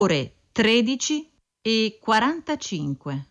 ore 13:45.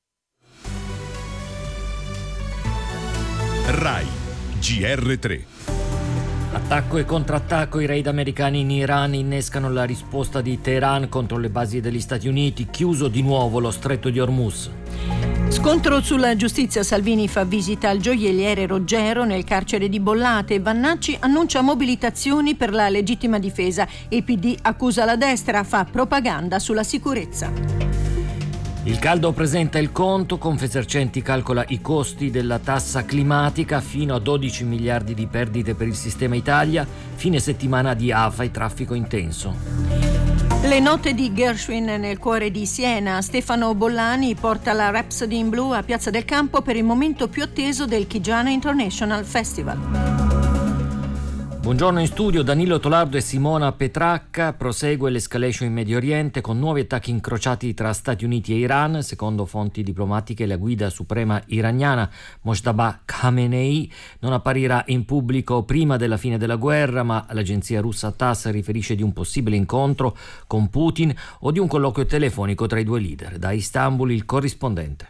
RAI GR3. Attacco e contrattacco, i raid americani in Iran innescano la risposta di Teheran contro le basi degli Stati Uniti, chiuso di nuovo lo stretto di Hormuz. Scontro sulla giustizia, Salvini fa visita al gioielliere Roggero nel carcere di Bollate, Vannacci annuncia mobilitazioni per la legittima difesa, il PD accusa la destra, fa propaganda sulla sicurezza. Il caldo presenta il conto, Confesercenti calcola i costi della tassa climatica, fino a 12 miliardi di perdite per il sistema Italia, fine settimana di AFA e traffico intenso. Le note di Gershwin nel cuore di Siena, Stefano Bollani porta la Rhapsody in Blue a Piazza del Campo per il momento più atteso del Chigiana International Festival. Buongiorno in studio, Danilo Tolardo e Simona Petracca. Prosegue l'escalation in Medio Oriente con nuovi attacchi incrociati tra Stati Uniti e Iran. Secondo fonti diplomatiche, la guida suprema iraniana Mojtaba Khamenei non apparirà in pubblico prima della fine della guerra, ma l'agenzia russa TASS riferisce di un possibile incontro con Putin o di un colloquio telefonico tra i due leader. Da Istanbul il corrispondente.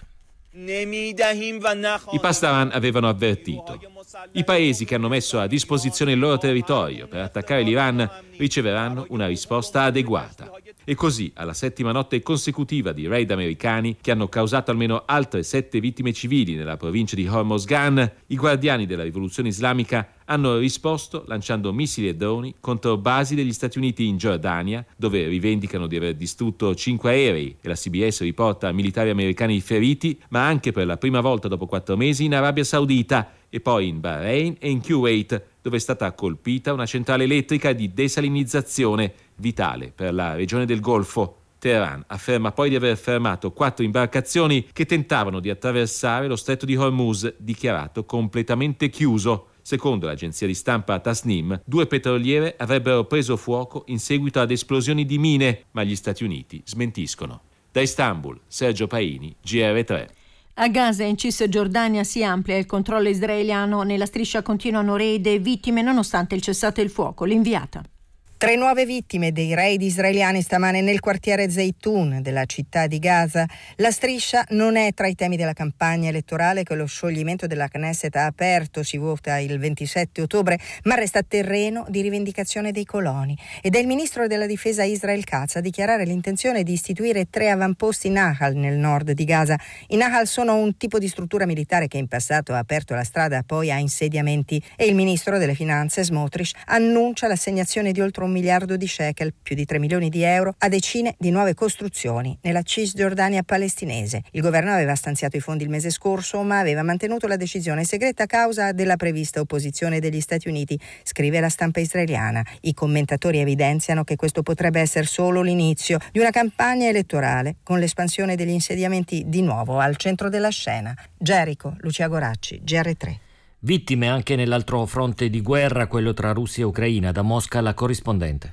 I Pasdaran avevano avvertito: i paesi che hanno messo a disposizione il loro territorio per attaccare l'Iran riceveranno una risposta adeguata. E così, alla settima notte consecutiva di raid americani che hanno causato almeno altre 7 vittime civili nella provincia di Hormozgan, i guardiani della rivoluzione islamica hanno risposto lanciando missili e droni contro basi degli Stati Uniti in Giordania, dove rivendicano di aver distrutto 5 aerei e la CBS riporta militari americani feriti, ma anche per la prima volta dopo 4 mesi in Arabia Saudita e poi in Bahrain e in Kuwait, dove è stata colpita una centrale elettrica di desalinizzazione vitale per la regione del Golfo. Teheran afferma poi di aver fermato 4 imbarcazioni che tentavano di attraversare lo stretto di Hormuz, dichiarato completamente chiuso. Secondo l'agenzia di stampa Tasnim, 2 petroliere avrebbero preso fuoco in seguito ad esplosioni di mine, ma gli Stati Uniti smentiscono. Da Istanbul, Sergio Paini, GR3. A Gaza e in Cisgiordania si amplia il controllo israeliano, nella striscia continuano raid e vittime nonostante il cessate il fuoco. L'inviata. 3 nuove vittime dei raid israeliani stamane nel quartiere Zeytun della città di Gaza. La striscia non è tra i temi della campagna elettorale che lo scioglimento della Knesset ha aperto, si vota il 27 ottobre, ma resta terreno di rivendicazione dei coloni. Ed è il ministro della difesa Israel Katz a dichiarare l'intenzione di istituire 3 avamposti Nahal nel nord di Gaza. I Nahal sono un tipo di struttura militare che in passato ha aperto la strada poi a insediamenti, e il ministro delle finanze Smotrich annuncia l'assegnazione di oltre 1 miliardo di shekel, più di 3 milioni di euro, a decine di nuove costruzioni nella Cisgiordania palestinese. Il governo aveva stanziato i fondi il mese scorso, ma aveva mantenuto la decisione segreta a causa della prevista opposizione degli Stati Uniti, scrive la stampa israeliana. I commentatori evidenziano che questo potrebbe essere solo l'inizio di una campagna elettorale, con l'espansione degli insediamenti di nuovo al centro della scena. Gerico, Lucia Goracci, GR3. Vittime anche nell'altro fronte di guerra, quello tra Russia e Ucraina. Da Mosca la corrispondente.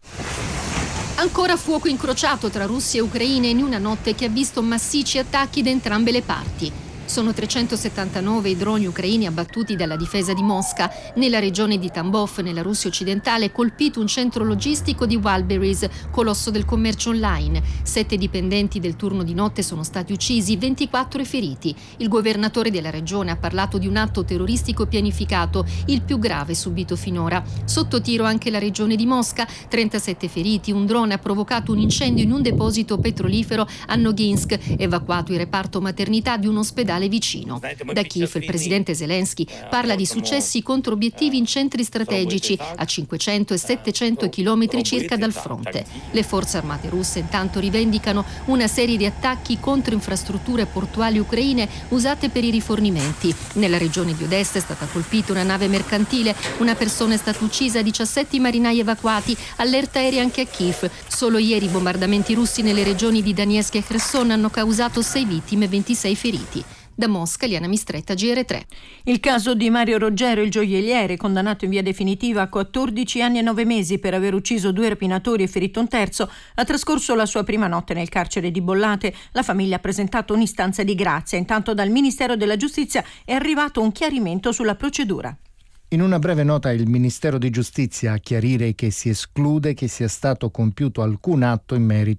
Ancora fuoco incrociato tra Russia e Ucraina in una notte che ha visto massicci attacchi da entrambe le parti. Sono 379 i droni ucraini abbattuti dalla difesa di Mosca. Nella regione di Tambov, nella Russia occidentale, è colpito un centro logistico di Wildberries, colosso del commercio online. 7 dipendenti del turno di notte sono stati uccisi, 24 feriti. Il governatore della regione ha parlato di un atto terroristico pianificato, il più grave subito finora. Sotto tiro anche la regione di Mosca, 37 feriti. Un drone ha provocato un incendio in un deposito petrolifero a Noginsk, evacuato il reparto maternità di un ospedale vicino. Da Kiev il presidente Zelensky parla di successi contro obiettivi in centri strategici a 500 e 700 chilometri circa dal fronte. Le forze armate russe intanto rivendicano una serie di attacchi contro infrastrutture portuali ucraine usate per i rifornimenti. Nella regione di Odessa è stata colpita una nave mercantile, una persona è stata uccisa, 17 marinai evacuati, allerta aerea anche a Kiev. Solo ieri i bombardamenti russi nelle regioni di Donetsk e Kherson hanno causato 6 vittime e 26 feriti. Da Mosca, Liana Mistretta, GR3. Il caso di Mario Roggero, il gioielliere, condannato in via definitiva a 14 anni e 9 mesi per aver ucciso 2 rapinatori e ferito un terzo, ha trascorso la sua prima notte nel carcere di Bollate. La famiglia ha presentato un'istanza di grazia. Intanto dal Ministero della Giustizia è arrivato un chiarimento sulla procedura. In una breve nota il Ministero di Giustizia a chiarire che si esclude che sia stato compiuto alcun atto in merito